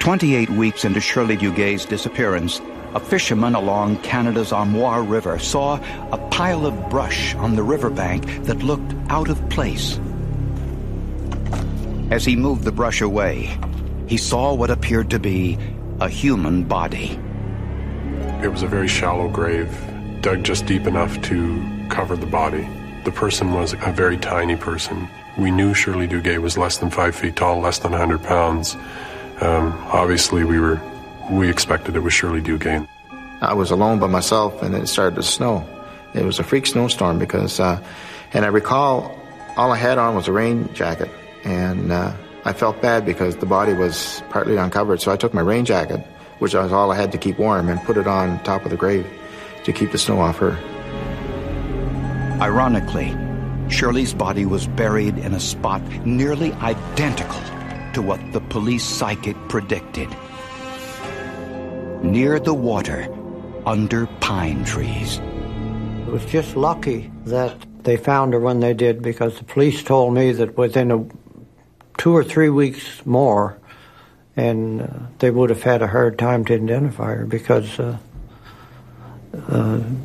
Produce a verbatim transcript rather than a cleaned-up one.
twenty-eight weeks into Shirley Duguay's disappearance, a fisherman along Canada's Armoire River saw a pile of brush on the riverbank that looked out of place. As he moved the brush away, he saw what appeared to be a human body. It was a very shallow grave, dug just deep enough to cover the body. The person was a very tiny person. We knew Shirley Duguay was less than five feet tall, less than one hundred pounds. Um, obviously, we were we expected it was Shirley Duguay. I was alone by myself, and it started to snow. It was a freak snowstorm because, uh, and I recall all I had on was a rain jacket, and uh, I felt bad because the body was partly uncovered, so I took my rain jacket, which was all I had to keep warm, and put it on top of the grave to keep the snow off her. Ironically, Shirley's body was buried in a spot nearly identical to what the police psychic predicted. Near the water, under pine trees. It was just lucky that they found her when they did, because the police told me that within a, two or three weeks more, and uh, they would have had a hard time to identify her because uh, uh,